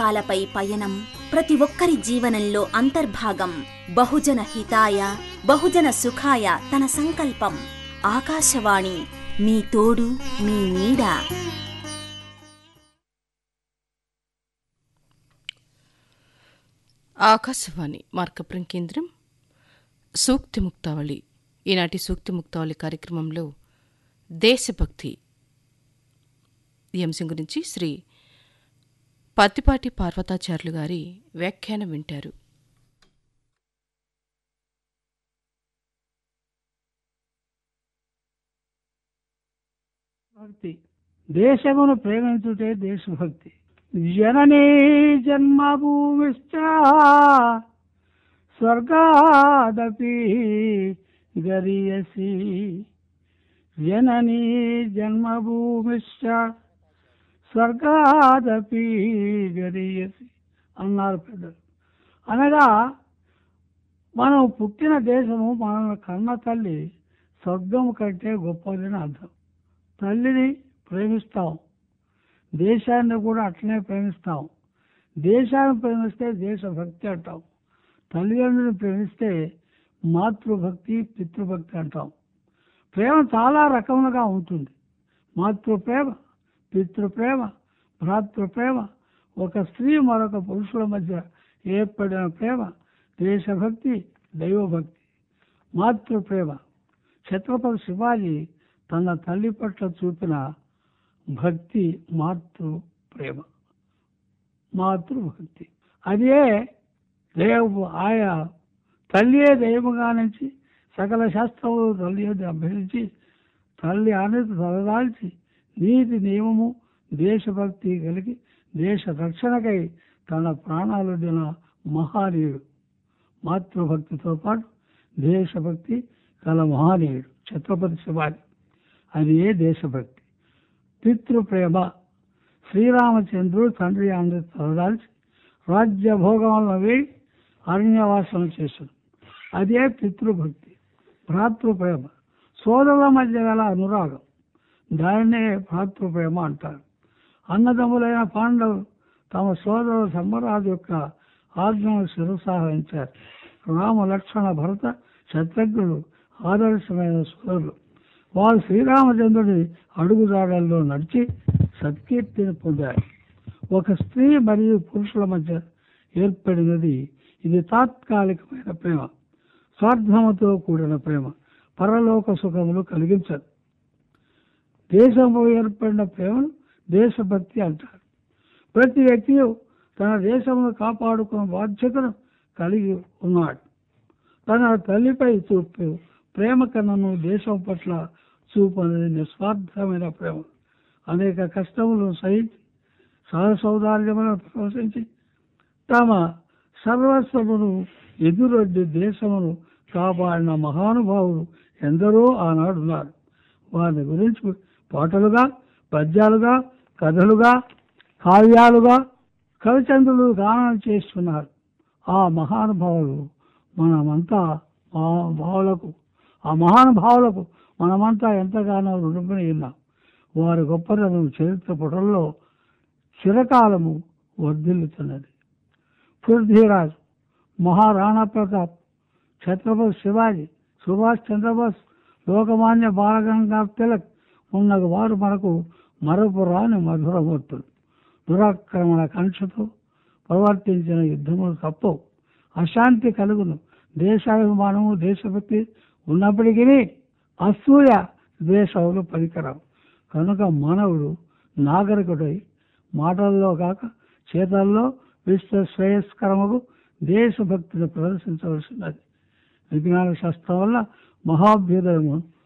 పర్వతాలపై పయనం ప్రతి ఒక్కరి జీవనంలో అంతర్భాగం. బహుజన హితాయ బహుజన సుఖాయ తన సంకల్పం. ఆకాశవాణి మీ తోడు మీ నీడ. ఆకాశవాణి మార్కపురం కేంద్రం. సూక్తి ముక్తావళి. ఈనాటి సూక్తి ముక్తావళి కార్యక్రమంలో దేశభక్తి ఈ అంశం గురించి శ్రీ పత్తిపాటి పార్వతాచార్యులు గారి వ్యాఖ్యానం వింటారు. భక్తి దేశమును ప్రేమించుటే దేశభక్తి. జననీ జన్మభూమిశ్చ స్వర్గాదపి గరీయసి. జననీ జన్మభూమిశ్చ స్వర్గాదపి గరీయసి అన్నారు పెద్దలు. అనగా మనం పుట్టిన దేశము మనల్ని కన్న తల్లి స్వర్గం కంటే గొప్పదని అర్థం. తల్లిని ప్రేమిస్తాం, దేశాన్ని కూడా అట్లనే ప్రేమిస్తాం. దేశాన్ని ప్రేమిస్తే దేశభక్తి అంటాం. తల్లిదండ్రులను ప్రేమిస్తే మాతృభక్తి పితృభక్తి అంటాం. ప్రేమ చాలా రకములుగా ఉంటుంది. మాతృప్రేమ, పితృప్రేమ, భ్రాతృప్రేమ, ఒక స్త్రీ మరొక పురుషుల మధ్య ఏర్పడిన ప్రేమ దేశభక్తి, దైవభక్తి. మాతృప్రేమ ఛత్రపతి శివాజీ తన తల్లి పట్ల చూపిన భక్తి మాతృప్రేమ, మాతృభక్తి. అదే ఆయా తల్లియే దైవముగా నుంచి సకల శాస్త్రములు తల్లి అభ్యసించి తల్లి ఆనతి తలదాల్చి నీతి నియమము దేశభక్తి కలిగి దేశ రక్షణకై తన ప్రాణాలుడిన మహానీయుడు. మాతృభక్తితో పాటు దేశభక్తి కల మహానీయుడు ఛత్రపతి శివాజీ. అది ఏ దేశభక్తి. పితృప్రేమ శ్రీరామచంద్రుడు తండ్రి ఆనతి తలదాల్చి రాజ్యభోగములను వేయి అరణ్యవాసం చేశాడు. అదే పితృభక్తి. భ్రాతృప్రేమ సోదరుల మధ్య గల అనురాగం, దానినే భ్రాతృప్రేమ అంటారు. అన్నదమ్ములైన పాండవులు తమ సోదరుడు ధర్మరాజు యొక్క ఆజ్ఞను శిరసావహించారు. రామ లక్ష్మణ భరత శత్రుఘ్నుడు ఆదర్శమైన సోదరులు. వారు శ్రీరామచంద్రుడి అడుగుజాడల్లో నడిచి సత్కీర్తిని పొందారు. ఒక స్త్రీ మరియు పురుషుల మధ్య ఏర్పడినది ఇది తాత్కాలికమైన ప్రేమ, స్వార్థముతో కూడిన ప్రేమ, పరలోక సుఖములు కలిగించదు. దేశంలో ఏర్పడిన ప్రేమను దేశభక్తి అంటారు. ప్రతి వ్యక్తి తన దేశమును కాపాడుకున్న బాధ్యతను కలిగి ఉన్నాడు. తన తల్లిపై చూపు ప్రేమ కన్నను దేశం పట్ల చూపు అనేది నిస్వార్థమైన ప్రేమ. అనేక కష్టములను సహించి సహసౌదార్యములను ప్రశంసించి తమ సర్వస్వమును ఎదురొడ్డి దేశమును కాపాడిన మహానుభావులు ఎందరో ఆనాడున్నారు. వారి గురించి పాటలుగా, పద్యాలుగా, కథలుగా, కావ్యాలుగా కవిచంద్రులు గానం చేస్తున్నారు. ఆ మహానుభావులకు మనమంతా ఎంతగానో రుణపడి ఉన్నాం. వారి గొప్పతనం చరిత్ర పుటల్లో చిరకాలము వర్ధిల్లుతున్నది. పృథ్వీరాజ్, మహారాణా ప్రతాప్, ఛత్రపతి శివాజీ, సుభాష్ చంద్రబోస్, లోకమాన్య బాలగంగాధర్ తిలక్ ఉన్న వారు మనకు మరపురాని మధురమూర్తులు. దురాక్రమణ కంక్షతో ప్రవర్తించిన యుద్ధములు తప్పవు. అశాంతి కలుగును. దేశాభిమానము దేశభక్తి ఉన్నప్పటికీ అసూయ ద్వేషములు పనికిరావు. కనుక మానవుడు నాగరికుడై మాటల్లో కాక చేతల్లో విశ్వ శ్రేయస్కరముకు దేశభక్తిని ప్రదర్శించవలసినది. విజ్ఞాన శాస్త్రం వల్ల మహాభ్యుదయము